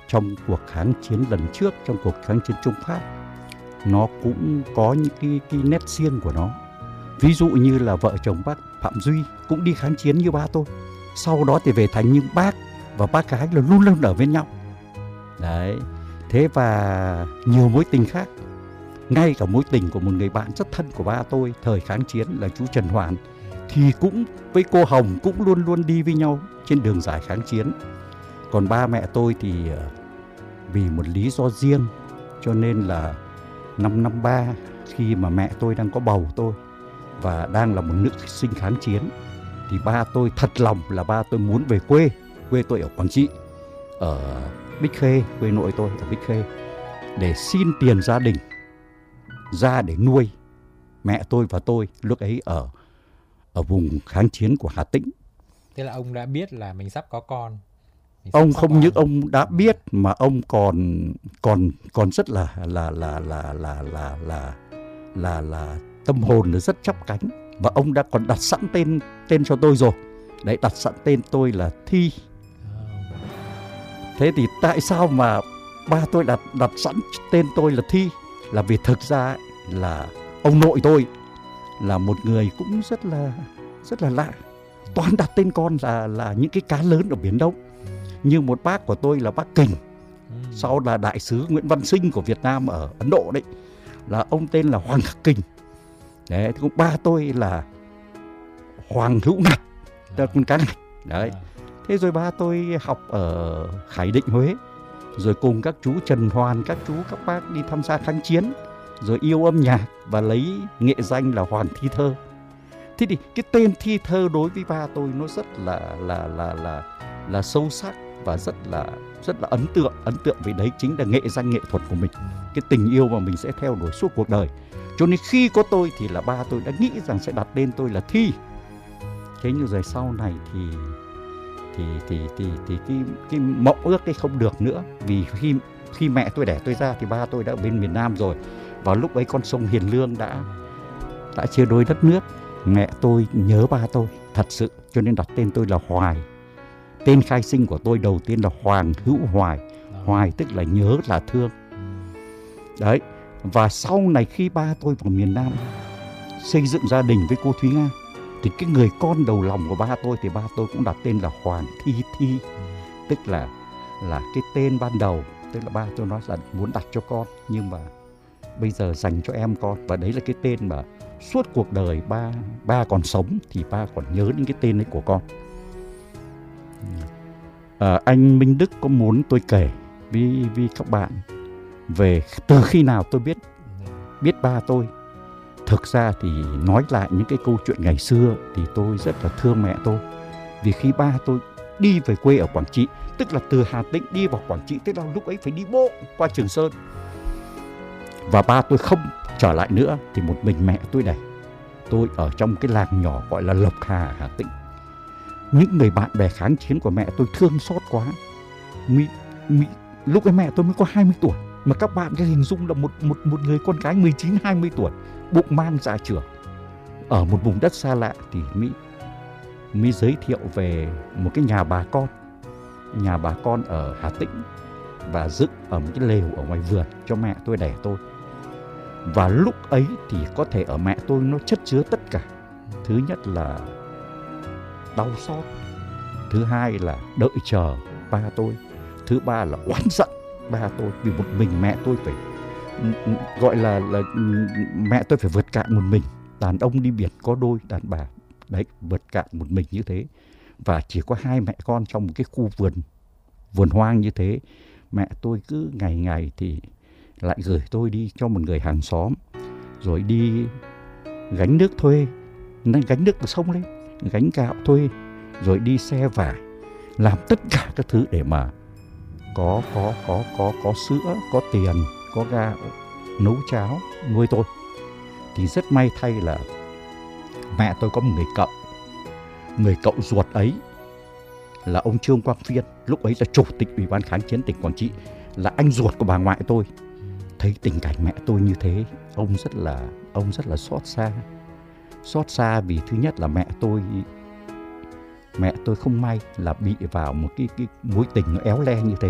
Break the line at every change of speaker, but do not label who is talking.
trong cuộc kháng chiến lần trước, trong cuộc kháng chiến chống Pháp, nó cũng có những cái nét riêng của nó. Ví dụ như là vợ chồng bác Phạm Duy cũng đi kháng chiến như ba tôi. Sau đó thì về thành, nhưng bác và bác gái là luôn luôn ở bên nhau. Đấy. Thế và nhiều mối tình khác. Ngay cả mối tình của một người bạn rất thân của ba tôi thời kháng chiến là chú Trần Hoàn, thì cũng với cô Hồng cũng luôn luôn đi với nhau trên đường dài kháng chiến. Còn ba mẹ tôi thì vì một lý do riêng, cho nên là năm 53 khi mà mẹ tôi đang có bầu tôi và đang là một nữ sinh kháng chiến, thì ba tôi thật lòng là ba tôi muốn về quê. Quê tôi ở Quảng Trị, ở Bích Khê, quê nội tôi ở Bích Khê, để xin tiền gia đình ra để nuôi mẹ tôi và tôi lúc ấy ở vùng kháng chiến của Hà Tĩnh.
Thế là ông đã biết là mình sắp có con.
Ông không những ông đã biết mà ông còn rất là tâm hồn rất chắp cánh, và ông đã còn đặt sẵn tên cho tôi rồi. Đấy, đặt sẵn tên tôi là Thi. Thế thì tại sao mà ba tôi đặt sẵn tên tôi là Thi? Là vì thực ra là ông nội tôi là một người cũng rất là lạ. Toàn đặt tên con là những cái cá lớn ở Biển Đông. Như một bác của tôi là bác Kình, sau là đại sứ Nguyễn Văn Sinh của Việt Nam ở Ấn Độ đấy, là ông tên là Hoàng Khắc Kình. Đấy, thì ba tôi là Hoàng Hữu Ngạch, là con cá ngạch. Đấy. Thế rồi ba tôi học ở Khải Định, Huế, rồi cùng các chú Trần Hoàn, các bác đi tham gia kháng chiến, rồi yêu âm nhạc và lấy nghệ danh là Hoàng Thi Thơ. Thế thì cái tên Thi Thơ đối với ba tôi nó rất là sâu sắc và rất là ấn tượng vì đấy chính là nghệ danh nghệ thuật của mình, cái tình yêu mà mình sẽ theo đuổi suốt cuộc đời. Cho nên khi có tôi thì là ba tôi đã nghĩ rằng sẽ đặt tên tôi là Thi. Thế nhưng rồi sau này thì cái mộng ước ấy không được nữa, vì khi mẹ tôi đẻ tôi ra thì ba tôi đã ở bên miền Nam rồi, và lúc ấy con sông Hiền Lương đã chia đôi đất nước. Mẹ tôi nhớ ba tôi thật sự, cho nên đặt tên tôi là Hoài. Tên khai sinh của tôi đầu tiên là Hoàng Hữu Hoài. Hoài tức là nhớ, là thương. Đấy. Và sau này khi ba tôi vào miền Nam xây dựng gia đình với cô Thúy Nga, thì cái người con đầu lòng của ba tôi thì ba tôi cũng đặt tên là Hoàng Thi. Tức là cái tên ban đầu, tức là ba tôi nói là muốn đặt cho con, nhưng mà bây giờ dành cho em con. Và đấy là cái tên mà suốt cuộc đời ba còn sống thì ba còn nhớ những cái tên ấy của con. Anh Minh Đức có muốn tôi kể với các bạn về từ khi nào tôi biết ba tôi. Thực ra thì nói lại những cái câu chuyện ngày xưa thì tôi rất là thương mẹ tôi. Vì khi ba tôi đi về quê ở Quảng Trị, tức là từ Hà Tĩnh đi vào Quảng Trị, tức là lúc ấy phải đi bộ qua Trường Sơn, và ba tôi không trở lại nữa, thì một mình mẹ tôi đẻ tôi ở trong cái làng nhỏ gọi là Lộc Hà, Hà Tĩnh. Những người bạn bè kháng chiến của mẹ tôi thương xót quá. Lúc ấy mẹ tôi mới có 20 tuổi, mà các bạn cái hình dung là một người con gái 19-20 tuổi, bụng mang dạ chửa, ở một vùng đất xa lạ, thì mới giới thiệu về một cái nhà bà con ở Hà Tĩnh, và dựng ở một cái lều ở ngoài vườn cho mẹ tôi đẻ tôi. Và lúc ấy thì có thể ở mẹ tôi nó chất chứa tất cả. Thứ nhất là đau xót, thứ hai là đợi chờ ba tôi, thứ ba là oán giận ba tôi vì một mình mẹ tôi phải gọi là mẹ tôi phải vượt cạn một mình. Đàn ông đi biển có đôi, đàn bà đấy vượt cạn một mình như thế, và chỉ có hai mẹ con trong một cái khu vườn hoang như thế. Mẹ tôi cứ ngày thì lại gửi tôi đi cho một người hàng xóm, rồi đi gánh nước thuê, gánh nước từ sông lên, gánh gạo thuê, rồi đi xe vải, làm tất cả các thứ để mà có sữa, có tiền, có gạo, nấu cháo nuôi tôi. Thì rất may thay là mẹ tôi có một người cậu ruột ấy là ông Trương Quang Phiên, lúc ấy là chủ tịch Ủy ban kháng chiến tỉnh Quảng Trị, là anh ruột của bà ngoại tôi. Thấy tình cảnh mẹ tôi như thế, ông rất là xót xa vì thứ nhất là mẹ tôi không may là bị vào một cái mối tình nó éo le như thế.